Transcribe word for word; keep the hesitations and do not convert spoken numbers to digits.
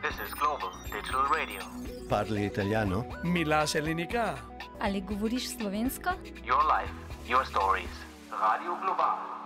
This is Global Digital Radio. Parli italiano? Mila Selinika. Ali govoriš slovensko? Your life, your stories. Radio Global.